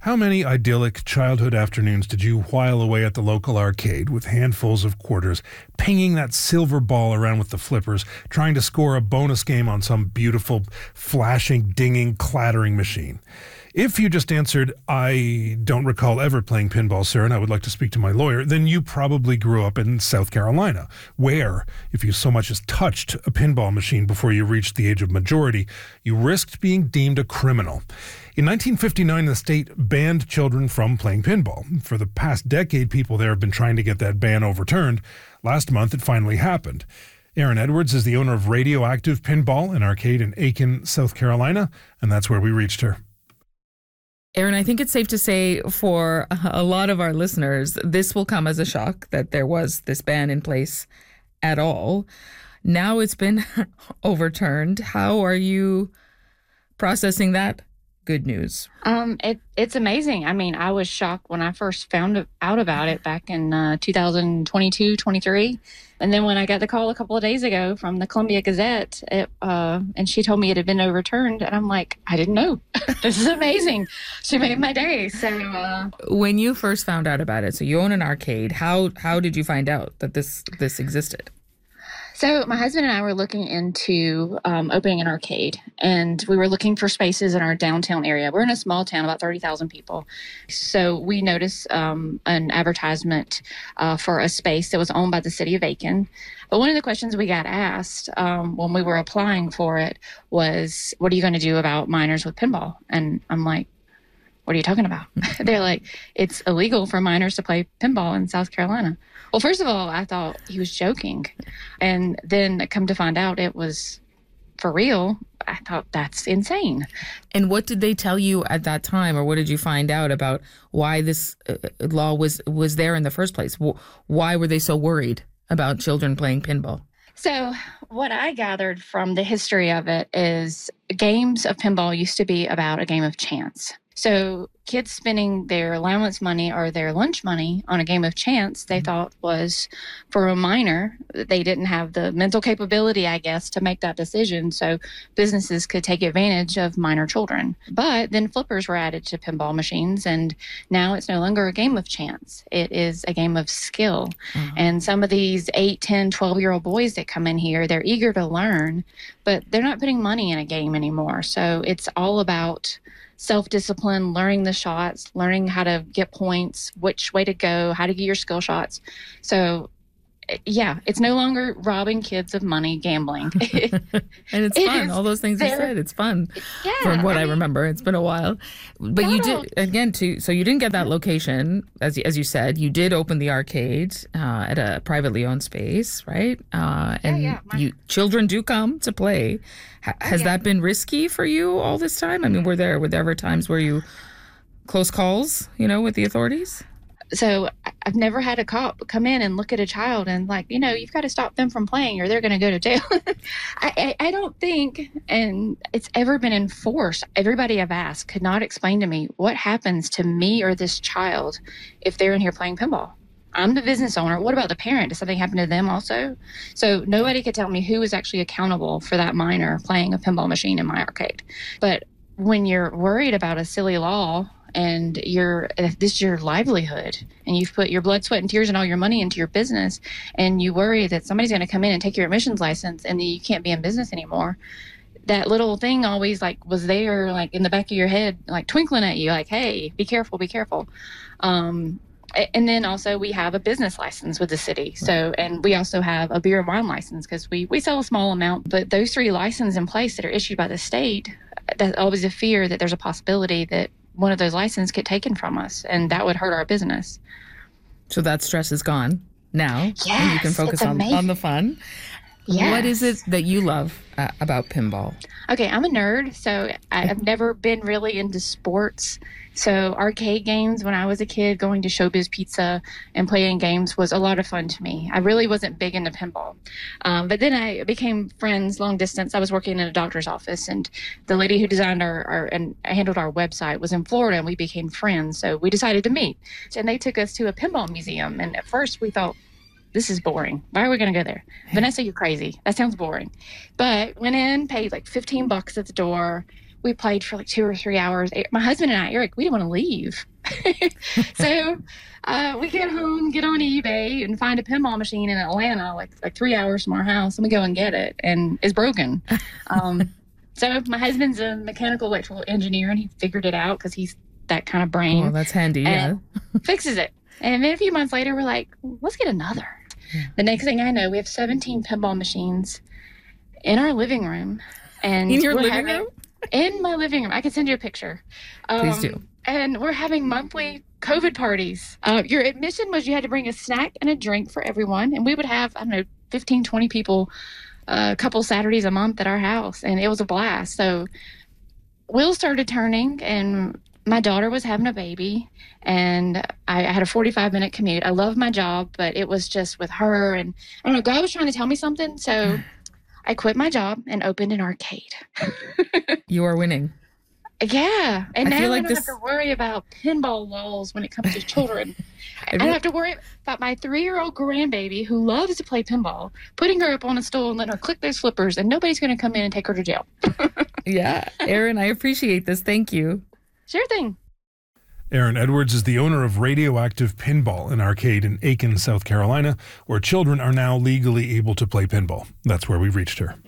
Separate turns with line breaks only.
How many idyllic childhood afternoons did you while away at the local arcade with handfuls of quarters, pinging that silver ball around with the flippers, trying to score a bonus game on some beautiful, flashing, dinging, clattering machine? If you just answered, "I don't recall ever playing pinball, sir, and I would like to speak to my lawyer," then you probably grew up in South Carolina, where, if you so much as touched a pinball machine before you reached the age of majority, you risked being deemed a criminal. In 1959, the state banned children from playing pinball. For the past decade, people there have been trying to get that ban overturned. Last month, it finally happened. Erin Edwards is the owner of Radioactive Pinball, an arcade in Aiken, South Carolina, and that's where we reached her.
Erin, I think it's safe to say for a lot of our listeners, this will come as a shock that there was this ban in place at all. Now it's been overturned. How are you processing that good news?
It's amazing. I mean, I was shocked when I first found out about it back in 2022, 23. And then when I got the call a couple of days ago from the Columbia Gazette, and she told me it had been overturned, and I'm like, I didn't know. This is amazing. She made my day. So
when you first found out about it, so you own an arcade, how did you find out that this existed?
So my husband and I were looking into opening an arcade, and we were looking for spaces in our downtown area. We're in a small town, about 30,000 people. So we noticed an advertisement for a space that was owned by the city of Aiken. But one of the questions we got asked when we were applying for it was, what are you going to do about minors with pinball? And I'm like, what are you talking about? They're like, it's illegal for minors to play pinball in South Carolina. Well, first of all, I thought he was joking. And then come to find out it was for real. I thought, that's insane.
And what did they tell you at that time, or what did you find out about why this law was there in the first place? Why were they so worried about children playing pinball?
So what I gathered from the history of it is games of pinball used to be about a game of chance. So kids spending their allowance money or their lunch money on a game of chance, they thought was for a minor. They didn't have the mental capability, I guess, to make that decision. So businesses could take advantage of minor children. But then flippers were added to pinball machines, and now it's no longer a game of chance. It is a game of skill. Mm-hmm. And some of these 8, 10, 12-year-old boys that come in here, they're eager to learn, but they're not putting money in a game anymore. So it's all about self-discipline, learning the shots, learning how to get points, which way to go, how to get your skill shots. So, yeah, it's no longer robbing kids of money, gambling.
And it's fun. All those things you said, it's fun.
Yeah,
from what I remember. It's been a while. But you did, again, so you didn't get that location, as you said. You did open the arcade at a privately owned space, right? And children do come to play. Has that been risky for you all this time? I mean, were there ever times where you close calls, with the authorities?
So I've never had a cop come in and look at a child and you've got to stop them from playing or they're going to go to jail. I don't think, and it's ever been enforced. Everybody I've asked could not explain to me what happens to me or this child if they're in here playing pinball. I'm the business owner. What about the parent? Does something happen to them also? So nobody could tell me who is actually accountable for that minor playing a pinball machine in my arcade. But when you're worried about a silly law, and this is your livelihood, and you've put your blood, sweat, and tears and all your money into your business, and you worry that somebody's going to come in and take your admissions license and then you can't be in business anymore. That little thing always was there, in the back of your head, twinkling at you, hey, be careful, be careful. And then also we have a business license with the city. So, and we also have a beer and wine license because we sell a small amount, but those 3 licenses in place that are issued by the state, that's always a fear that there's a possibility that one of those licenses get taken from us, and that would hurt our business.
So that stress is gone now.
Yes,
and you can focus on the fun. Yes. What is it that you love about pinball?
Okay, I'm a nerd, so I've never been really into sports. So arcade games when I was a kid, going to Showbiz Pizza and playing games was a lot of fun to me. I really wasn't big into pinball. But then I became friends long distance. I was working in a doctor's office, and the lady who designed and handled our website was in Florida, and we became friends. So we decided to meet. And they took us to a pinball museum. And at first we thought, this is boring. Why are we going to go there? Vanessa, you're crazy. That sounds boring. But went in, paid $15 at the door. we played for like 2 or 3 hours. My husband and I, Eric, we didn't want to leave. So we get home, get on eBay, and find a pinball machine in Atlanta, like 3 hours from our house, and we go and get it, and it's broken. So my husband's a mechanical electrical engineer, and he figured it out because he's that kind of brain.
Oh, that's handy, yeah.
Fixes it. And then a few months later, we're like, let's get another. The next thing I know, we have 17 pinball machines in our living room. And
in your living room?
In my living room. I can send you a picture.
Please do.
And we're having monthly COVID parties. Your admission was you had to bring a snack and a drink for everyone. And we would have, 15, 20 people a couple Saturdays a month at our house. And it was a blast. So wheels started turning, and my daughter was having a baby, and I had a 45-minute commute. I love my job, but it was just with her. And I don't know, God was trying to tell me something. So I quit my job and opened an arcade.
You are winning.
Yeah. And now I don't have to worry about pinball walls when it comes to children. I don't have to worry about my 3-year-old grandbaby who loves to play pinball, putting her up on a stool and letting her click those flippers, and nobody's going to come in and take her to jail.
Yeah. Erin, I appreciate this. Thank you.
Sure thing.
Erin Edwards is the owner of Radioactive Pinball, an arcade in Aiken, South Carolina, where children are now legally able to play pinball. That's where we reached her.